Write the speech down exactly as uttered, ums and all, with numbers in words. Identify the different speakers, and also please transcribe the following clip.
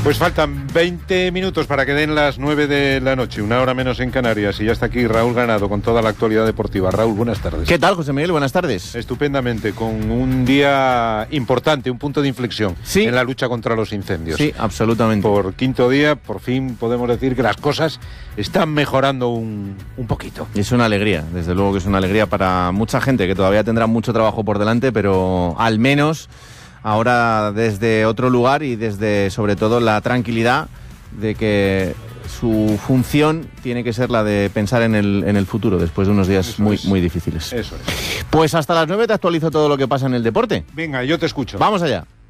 Speaker 1: Pues faltan veinte minutos para que den las nueve de la noche, una hora menos en Canarias, y ya está aquí Raúl Ganado con toda la actualidad deportiva. Raúl, buenas tardes.
Speaker 2: ¿Qué tal, José Miguel? Buenas tardes.
Speaker 1: Estupendamente, con un día importante, un punto de inflexión
Speaker 2: sí.
Speaker 1: en la lucha contra los incendios.
Speaker 2: Sí, absolutamente.
Speaker 1: Por quinto día, por fin podemos decir que las cosas están mejorando un, un poquito.
Speaker 2: Es una alegría, desde luego que es una alegría para mucha gente que todavía tendrá mucho trabajo por delante, pero al menos ahora desde otro lugar y desde sobre todo la tranquilidad de que su función tiene que ser la de pensar en el, en el futuro después de unos días Eso muy, es. muy difíciles.
Speaker 1: Eso es.
Speaker 2: Pues hasta las nueve te actualizo todo lo que pasa en el deporte.
Speaker 1: Venga, yo te escucho.
Speaker 2: Vamos allá.